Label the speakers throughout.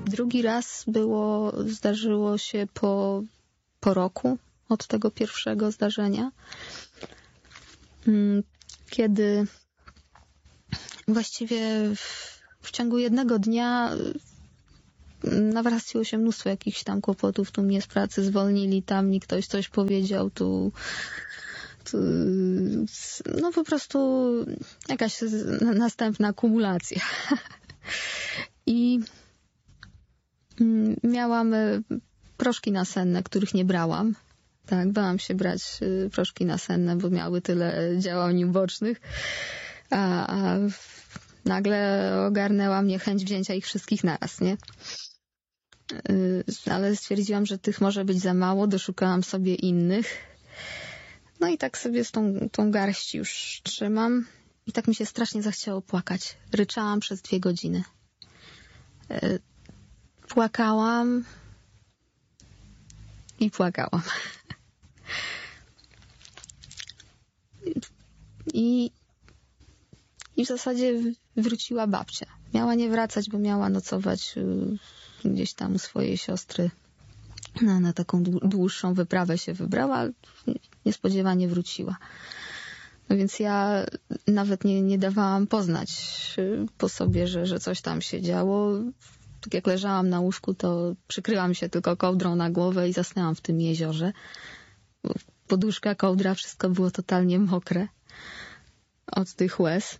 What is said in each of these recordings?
Speaker 1: Drugi raz zdarzyło się po roku od tego pierwszego zdarzenia, kiedy właściwie w ciągu jednego dnia nawraciło się mnóstwo jakichś tam kłopotów. Tu mnie z pracy zwolnili, tam mi ktoś coś powiedział, tu no po prostu jakaś następna akumulacja. I miałam proszki nasenne, których nie brałam. Tak, bałam się brać proszki nasenne, bo miały tyle działań ubocznych. A nagle ogarnęła mnie chęć wzięcia ich wszystkich naraz, nie? Ale stwierdziłam, że tych może być za mało, doszukałam sobie innych. No i tak sobie z tą garść już trzymam. I tak mi się strasznie zachciało płakać. Ryczałam przez 2 godziny. Płakałam i płakałam. I w zasadzie wróciła babcia. Miała nie wracać, bo miała nocować gdzieś tam u swojej siostry. Na taką dłuższą wyprawę się wybrała, ale niespodziewanie wróciła. No więc ja nawet nie dawałam poznać po sobie, że coś tam się działo. Tak jak leżałam na łóżku, to przykryłam się tylko kołdrą na głowę i zasnęłam w tym jeziorze. Poduszka, kołdra, wszystko było totalnie mokre od tych łez.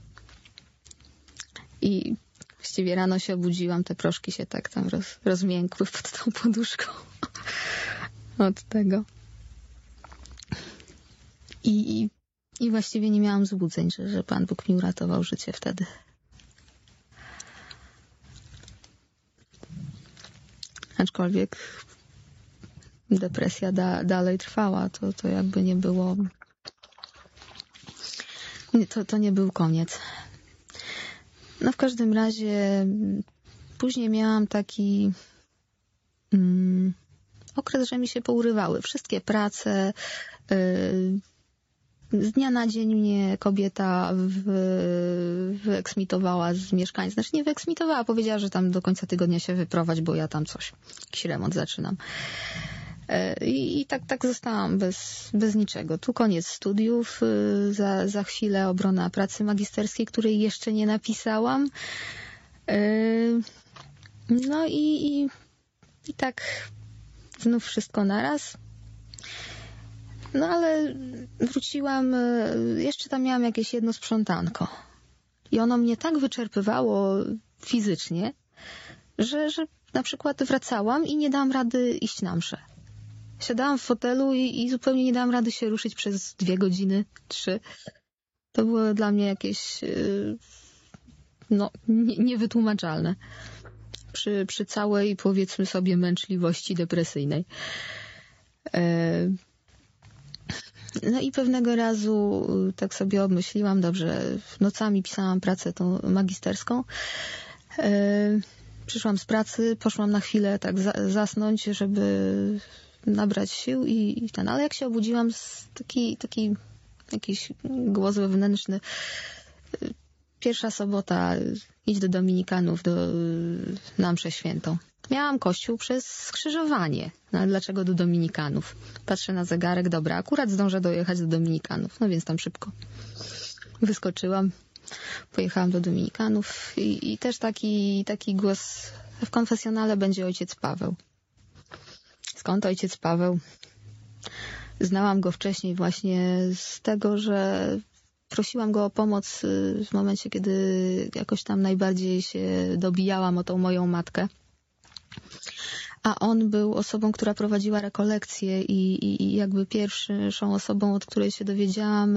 Speaker 1: I właściwie rano się obudziłam, te proszki się tak tam rozmiękły pod tą poduszką od tego. I właściwie nie miałam złudzeń, że Pan Bóg mi uratował życie wtedy. Aczkolwiek depresja dalej trwała, to jakby nie było... To nie był koniec. No w każdym razie później miałam taki okres, że mi się pourywały wszystkie prace. Z dnia na dzień mnie kobieta wyeksmitowała z mieszkania. Znaczy nie wyeksmitowała, powiedziała, że tam do końca tygodnia się wyprowadź, bo ja tam jakiś remont zaczynam. I tak zostałam bez niczego. Tu koniec studiów, za chwilę obrona pracy magisterskiej, której jeszcze nie napisałam. No i tak znów wszystko naraz. No ale wróciłam, jeszcze tam miałam jakieś jedno sprzątanko. I ono mnie tak wyczerpywało fizycznie, że na przykład wracałam i nie dałam rady iść na mszę. Siadałam w fotelu i zupełnie nie dałam rady się ruszyć przez 2 godziny, 3. To było dla mnie jakieś niewytłumaczalne. Przy całej, powiedzmy sobie, męczliwości depresyjnej. No i pewnego razu tak sobie obmyśliłam, dobrze, nocami pisałam pracę tą magisterską. Przyszłam z pracy, poszłam na chwilę tak zasnąć, żeby nabrać sił i ten, ale jak się obudziłam, taki jakiś głos wewnętrzny. Pierwsza sobota, idź do Dominikanów, na mszę świętą. Miałam kościół przez skrzyżowanie. No ale dlaczego do Dominikanów? Patrzę na zegarek, dobra, akurat zdążę dojechać do Dominikanów. No więc tam szybko wyskoczyłam. Pojechałam do Dominikanów i też taki głos w konfesjonale będzie ojciec Paweł. Skąd ojciec Paweł? Znałam go wcześniej właśnie z tego, że prosiłam go o pomoc w momencie, kiedy jakoś tam najbardziej się dobijałam o tą moją matkę. A on był osobą, która prowadziła rekolekcje i jakby pierwszą osobą, od której się dowiedziałam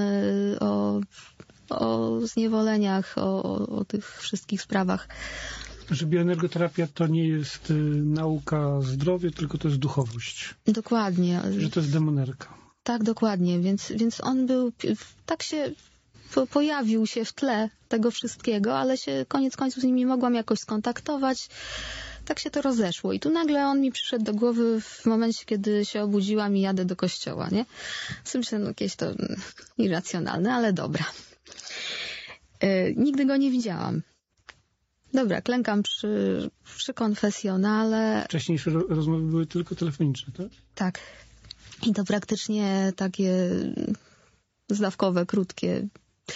Speaker 1: o zniewoleniach, o tych wszystkich sprawach.
Speaker 2: Że bioenergoterapia to nie jest nauka zdrowie, tylko to jest duchowość.
Speaker 1: Dokładnie.
Speaker 2: Że to jest demonerka.
Speaker 1: Tak, dokładnie. Więc on był, tak się pojawił się w tle tego wszystkiego, ale się koniec końców z nim nie mogłam jakoś skontaktować. Tak się to rozeszło. I tu nagle on mi przyszedł do głowy w momencie, kiedy się obudziłam i jadę do kościoła, nie? Sobie myślę, jakieś to irracjonalne, ale dobra. Nigdy go nie widziałam. Dobra, klękam przy konfesjonale.
Speaker 2: Wcześniejsze rozmowy były tylko telefoniczne, tak?
Speaker 1: Tak. I to praktycznie takie zdawkowe, krótkie.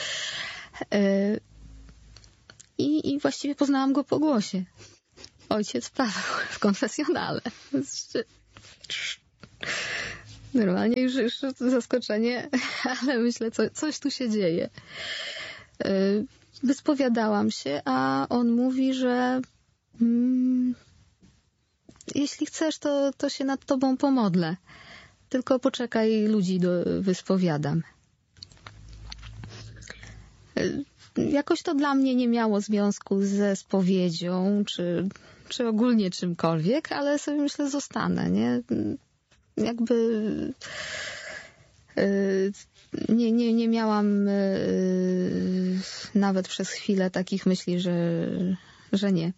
Speaker 1: I właściwie poznałam go po głosie. Ojciec Paweł w konfesjonale. Normalnie już zaskoczenie, ale myślę, coś tu się dzieje. Wyspowiadałam się, a on mówi, że jeśli chcesz, to się nad tobą pomodlę. Tylko poczekaj, ludzi wyspowiadam. Jakoś to dla mnie nie miało związku ze spowiedzią, czy ogólnie czymkolwiek, ale sobie myślę, zostanę, nie? Jakby nie miałam nawet przez chwilę takich myśli, że nie.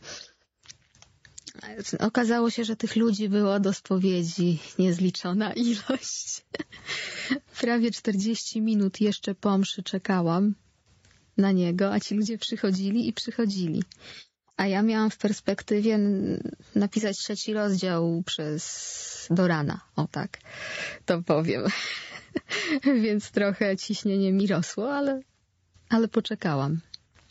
Speaker 1: Okazało się, że tych ludzi było do spowiedzi niezliczona ilość. Prawie 40 minut jeszcze po mszy czekałam na niego, a ci ludzie przychodzili. A ja miałam w perspektywie napisać 3 rozdział do rana. O tak, to powiem. Więc trochę ciśnienie mi rosło, ale poczekałam.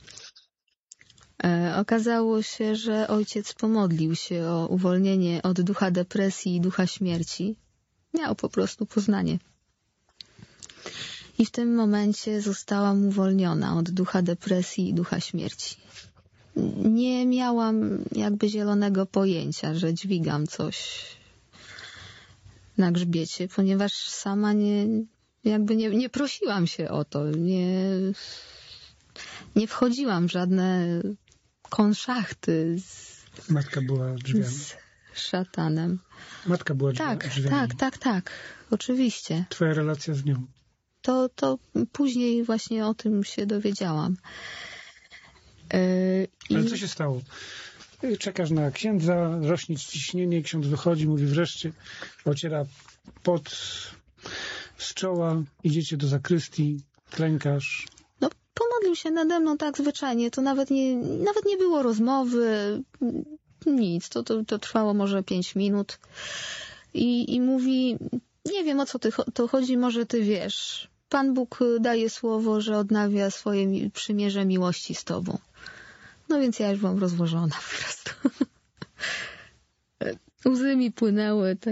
Speaker 1: Okazało się, że ojciec pomodlił się o uwolnienie od ducha depresji i ducha śmierci. Miał po prostu poznanie. I w tym momencie zostałam uwolniona od ducha depresji i ducha śmierci. Nie miałam jakby zielonego pojęcia, że dźwigam coś na grzbiecie, ponieważ sama nie prosiłam się o to. Nie wchodziłam w żadne konszachty
Speaker 2: Matka była drzwiami.
Speaker 1: z szatanem.
Speaker 2: Matka była drzwiami.
Speaker 1: Tak, oczywiście.
Speaker 2: Twoja relacja z nią.
Speaker 1: To później właśnie o tym się dowiedziałam.
Speaker 2: Ale co się stało? Czekasz na księdza, rośnie ciśnienie, ksiądz wychodzi, mówi wreszcie, ociera pot z czoła, idziecie do zakrystii, klękasz.
Speaker 1: No, pomodlił się nade mną tak zwyczajnie, to nawet nie było rozmowy, nic, to trwało może 5 minut i mówi, nie wiem o co to chodzi, może ty wiesz, Pan Bóg daje słowo, że odnawia swoje przymierze miłości z tobą. No więc ja już byłam rozłożona po prostu. Łzy mi płynęły tak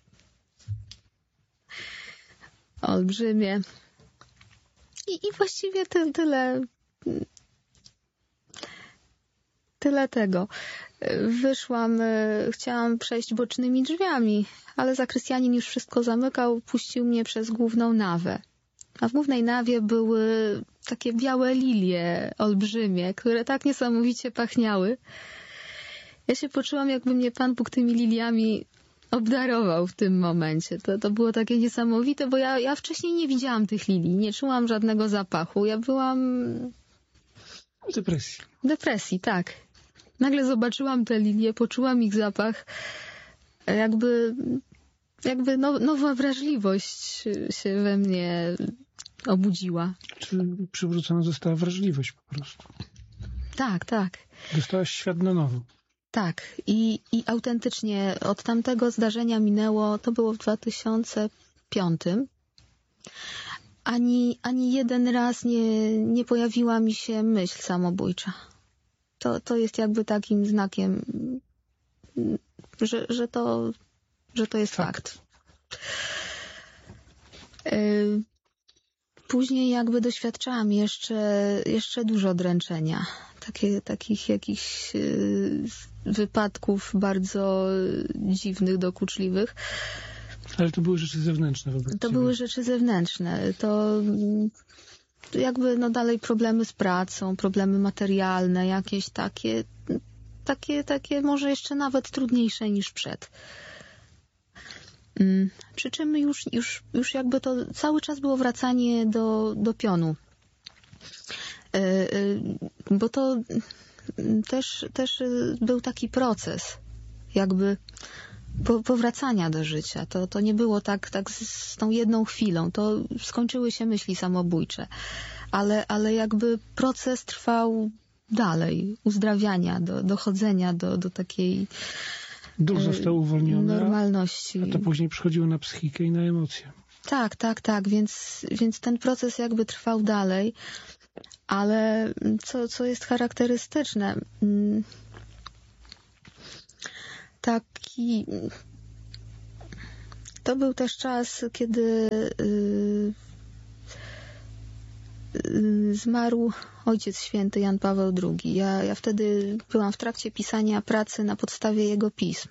Speaker 1: olbrzymie. I właściwie tyle tego. Wyszłam, chciałam przejść bocznymi drzwiami, ale zakrystianin już wszystko zamykał, puścił mnie przez główną nawę. A w głównej nawie były takie białe lilie olbrzymie, które tak niesamowicie pachniały. Ja się poczułam, jakby mnie Pan Bóg tymi liliami obdarował w tym momencie. To było takie niesamowite, bo ja wcześniej nie widziałam tych lilii, nie czułam żadnego zapachu. Ja byłam
Speaker 2: w depresji.
Speaker 1: W depresji, tak. Nagle zobaczyłam te lilie, poczułam ich zapach. Jakby nowa wrażliwość się we mnie obudziła.
Speaker 2: Czy przywrócona została wrażliwość po prostu?
Speaker 1: Tak.
Speaker 2: Dostałaś świat na nowo.
Speaker 1: Tak. I autentycznie od tamtego zdarzenia minęło, to było w 2005. Ani jeden raz nie pojawiła mi się myśl samobójcza. To jest jakby takim znakiem, że to jest fakt. Później jakby doświadczałam jeszcze dużo dręczenia. Takich jakichś wypadków bardzo dziwnych, dokuczliwych.
Speaker 2: Ale to były rzeczy zewnętrzne wobec ciebie.
Speaker 1: To były rzeczy zewnętrzne. To jakby dalej problemy z pracą, problemy materialne, jakieś takie może jeszcze nawet trudniejsze niż przed. Przy czym już jakby to cały czas było wracanie do pionu. Bo to też był taki proces jakby powracania do życia. To nie było tak z tą jedną chwilą. To skończyły się myśli samobójcze. Ale jakby proces trwał dalej, uzdrawiania, dochodzenia do takiej
Speaker 2: Duch został uwolniony,
Speaker 1: normalności.
Speaker 2: a to później przychodziło na psychikę i na emocje.
Speaker 1: Tak. Więc ten proces jakby trwał dalej, ale co jest charakterystyczne, to był też czas, kiedy zmarł Ojciec Święty Jan Paweł II. Ja wtedy byłam w trakcie pisania pracy na podstawie jego pism.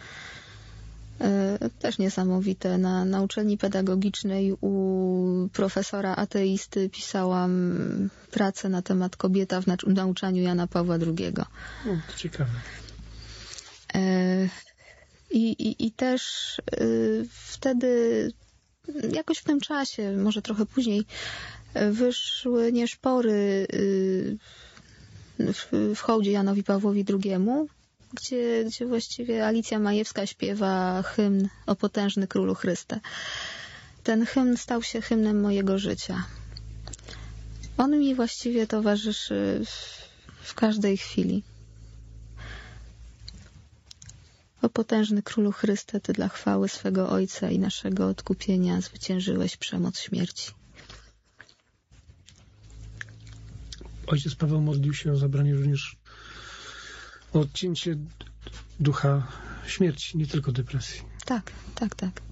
Speaker 1: Też niesamowite. Na uczelni pedagogicznej u profesora ateisty pisałam pracę na temat kobieta w nauczaniu Jana Pawła II.
Speaker 2: To ciekawe.
Speaker 1: I też wtedy, jakoś w tym czasie, może trochę później, wyszły nieszpory w hołdzie Janowi Pawłowi II, gdzie właściwie Alicja Majewska śpiewa hymn O potężny Królu Chryste. Ten hymn stał się hymnem mojego życia. On mi właściwie towarzyszy w każdej chwili. O potężny Królu Chryste, Ty dla chwały swego Ojca i naszego odkupienia zwyciężyłeś przemoc śmierci.
Speaker 2: Ojciec Paweł modlił się o zabranie również, o odcięcie ducha śmierci, nie tylko depresji.
Speaker 1: Tak.